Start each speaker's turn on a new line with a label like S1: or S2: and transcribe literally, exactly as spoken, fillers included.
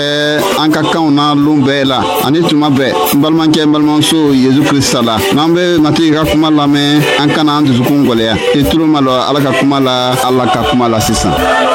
S1: an ka kanw na lon bɛɛ la ani tuma bɛɛ n balimakɛ n balimamuso Yezu Krista la n'an bɛ matigi ka kuma lamɛn an kana an dusukun gɔlɛya i tulo ma lɔ Ala ka kuma la Ala ka kuma la sisan